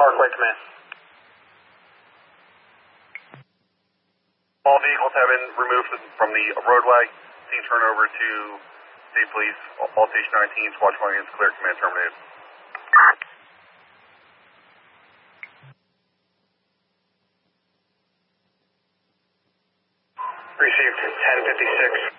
Parkway Command. All vehicles have been removed from the roadway. Scene turnover to State Police. All Station 19, Squad 20 is clear. Command terminated. Received 1056.